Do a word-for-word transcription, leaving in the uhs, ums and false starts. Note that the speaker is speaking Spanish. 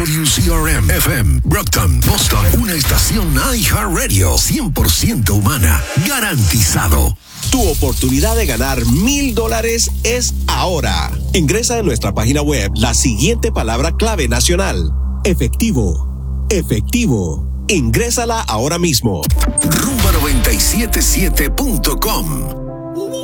W C R M F M, Brockton, Boston. Una estación iHeartRadio cien por ciento humana. Garantizado. Tu oportunidad de ganar mil dólares es ahora. Ingresa en nuestra página web la siguiente palabra clave nacional. Efectivo. Efectivo. Ingrésala ahora mismo. Rumba noventa y siete siete punto com.